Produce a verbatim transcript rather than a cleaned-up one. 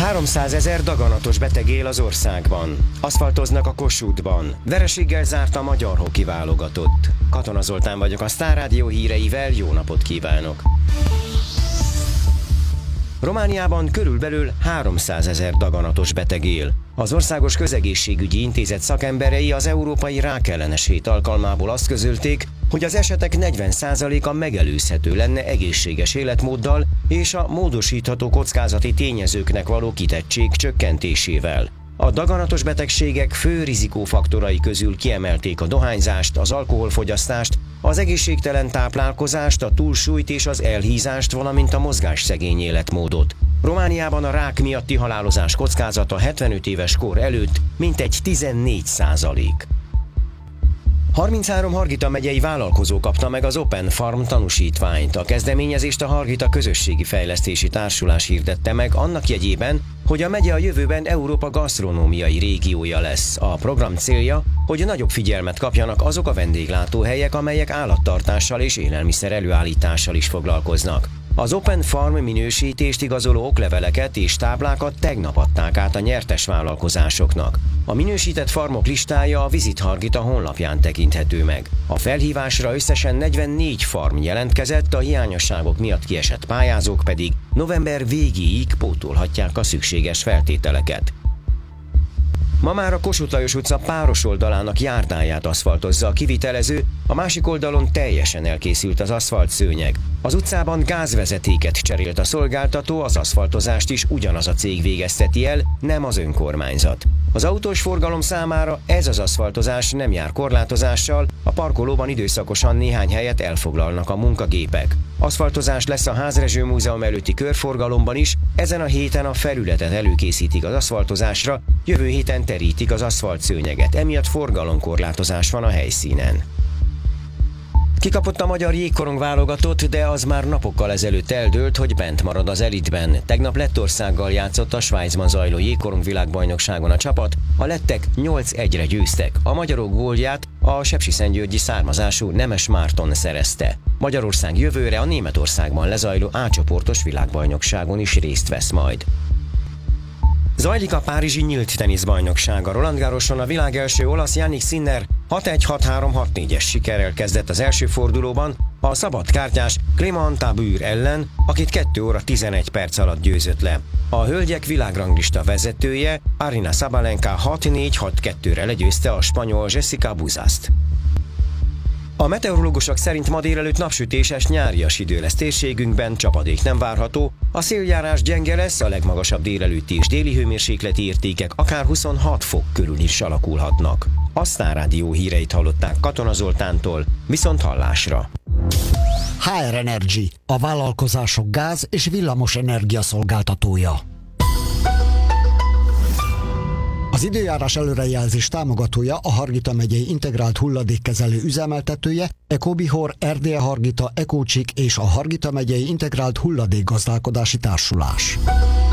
háromszázezer daganatos beteg él az országban. Aszfaltoznak a Kossuthban. Vereséggel zárt a magyar hoki válogatott. Katona Zoltán vagyok, a Sztár Rádió híreivel jó napot kívánok! Romániában körülbelül háromszázezer daganatos beteg él. Az Országos Közegészségügyi Intézet szakemberei az Európai Rákellenes Hét alkalmából azt közölték, hogy az esetek negyven százaléka megelőzhető lenne egészséges életmóddal és a módosítható kockázati tényezőknek való kitettség csökkentésével. A daganatos betegségek fő rizikófaktorai közül kiemelték a dohányzást, az alkoholfogyasztást, az egészségtelen táplálkozást, a túlsúlyt és az elhízást, valamint a mozgásszegény életmódot. Romániában a rák miatti halálozás kockázata hetvenöt éves kor előtt mintegy tizennégy százalék. harminchárom Hargita megyei vállalkozó kapta meg az Open Farm tanúsítványt. A kezdeményezést a Hargita Közösségi Fejlesztési Társulás hirdette meg annak jegyében, hogy a megye a jövőben Európa gasztronómiai régiója lesz. A program célja, hogy nagyobb figyelmet kapjanak azok a vendéglátóhelyek, amelyek állattartással és élelmiszer előállítással is foglalkoznak. Az Open Farm minősítést igazoló okleveleket és táblákat tegnap adták át a nyertes vállalkozásoknak. A minősített farmok listája a Visit Hargita honlapján tekinthető meg. A felhívásra összesen negyvennégy farm jelentkezett, a hiányosságok miatt kiesett pályázók pedig november végéig pótolhatják a szükséges feltételeket. Ma már a Kossuth Lajos utca páros oldalának járdáját aszfaltozza a kivitelező, a másik oldalon teljesen elkészült az aszfaltszőnyeg. Az utcában gázvezetéket cserélt a szolgáltató, az aszfaltozást is ugyanaz a cég végezteti el, nem az önkormányzat. Az autós forgalom számára ez az aszfaltozás nem jár korlátozással, a parkolóban időszakosan néhány helyet elfoglalnak a munkagépek. Aszfaltozás lesz a Házrezső Múzeum előtti körforgalomban is, ezen a héten a felületet előkészítik az aszfaltozásra, jövő héten terítik az aszfaltszőnyeget, emiatt forgalomkorlátozás van a helyszínen. Kikapott a magyar jégkorong válogatott, de az már napokkal ezelőtt eldőlt, hogy bent marad az elitben. Tegnap Lettországgal játszott a Svájcban zajló jégkorong világbajnokságon a csapat, a lettek nyolc egyre győztek. A magyarok gólját a sepsiszentgyörgyi származású Nemes Márton szerezte. Magyarország jövőre a Németországban lezajló A csoportos világbajnokságon is részt vesz majd. Zajlik a párizsi nyílt teniszbajnokság. A Roland Garroson a világ első olasz Jannik Sinner hat egy hat három hat négyes sikerrel kezdett az első fordulóban a szabadkártyás Clément Tabur ellen, akit kettő óra tizenegy perc alatt győzött le. A hölgyek világranglista vezetője Aryna Sabalenka hat négy hat kettőre legyőzte a spanyol Jessica Buzast. A meteorológusok szerint ma délelőtt napsütéses, nyárias idő lesz térségünkben, csapadék nem várható, a széljárás gyenge lesz, a legmagasabb délelőtti és déli hőmérsékleti értékek akár huszonhat fok körül is alakulhatnak. A Sztár Rádió híreit hallották Katona Zoltántól, viszont hallásra. há er Energy, a vállalkozások gáz- és villamos energia szolgáltatója. Az időjárás előrejelzés támogatója a Hargita megyei integrált hulladékkezelő üzemeltetője, Ecobihor, Erdélye Hargita, Ecócsik és a Hargita megyei integrált hulladékgazdálkodási társulás.